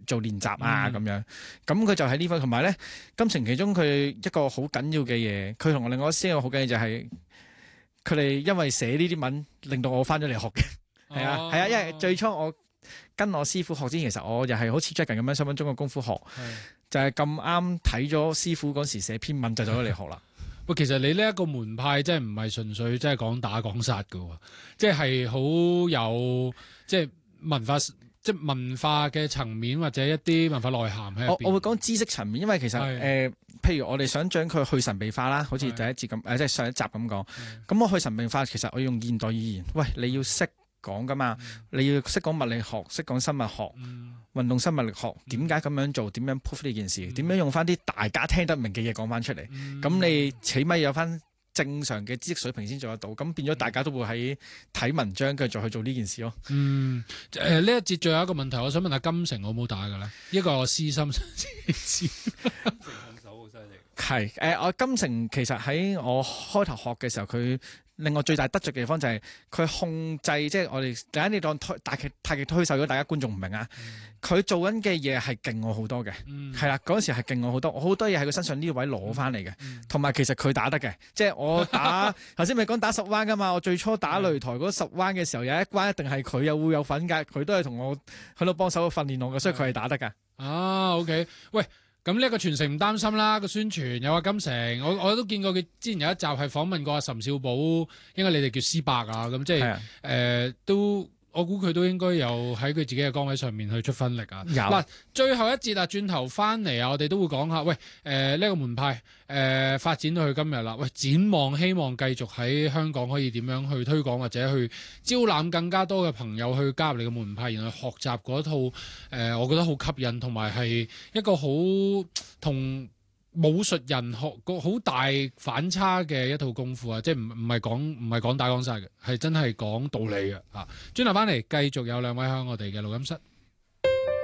做練習啊咁樣。咁佢就喺呢方，同埋咧金城其中佢一個好緊要嘅嘢，佢同我另外一個師兄好緊要就係佢哋因為寫呢啲文，令到我翻咗嚟學嘅。係啊，因為最初我跟我師傅學之前，其實我又係好似 Dragon 咁樣想揾中國功夫學，就係咁啱睇咗師傅嗰時寫篇文就走咗嚟學啦。 喂，其實你呢一個門派真係唔係純粹即係講打講殺㗎喎，即係好有即係文化。即係文化嘅層面或者一啲文化內涵喺入邊。 我會講知識層面，因為其實譬如我哋想將佢去神秘化啦，好似第一節咁，即係上一集咁講。咁我去神秘化，其實我用現代語言。喂，你要識講噶嘛？你要識講物理學，識講生物學、運動生物力學，點解咁樣做？點樣 prove 呢件事？點樣用翻啲大家聽得明嘅嘢講翻出嚟？咁你起碼有翻正常嘅知識水平先做得到，咁變咗大家都會喺睇文章繼續去做呢件事咯。 呢一節最後一個問題，我想問下金城好唔好打㗎咧？一個私心想知。 控手好犀利。 係我金城其實喺我開頭學嘅時候，佢令我最大得着嘅地方就係佢控制，即係我哋第一你當太極推手，如果大家觀眾唔明啊，佢做緊嘅嘢係勁我好多嘅，係啦，嗰陣時係勁我好多，我好多嘢喺佢身上呢位攞翻嚟嘅，同埋其實佢打得嘅，即係我打頭先咪講打10彎噶嘛，我最初打擂台嗰10彎嘅時候有一關一定係佢又會有份㗎，佢都係同我喺度幫手訓練我嘅，所以佢係打得㗎。 OK， 喂。咁呢一個傳承唔擔心啦，個宣傳有阿金城，我都見過佢之前有一集係訪問過阿岑少寶，應該你哋叫師伯啊，咁即係都我估佢都應該有喺佢自己嘅崗位上面去出分力啊。嗱，最後一節啊，轉頭翻嚟啊，我哋都會講下，喂，呢個門派發展到去今日啦，喂，展望希望繼續喺香港可以點樣去推廣或者去招攬更加多嘅朋友去加入你嘅門派，然後學習嗰套我覺得好吸引，同埋係一個好同武術人學個好大反差嘅一套功夫啊！即係唔係講打講殺嘅，係真係講道理嘅啊！轉頭翻嚟繼續有兩位喺我哋嘅錄音室。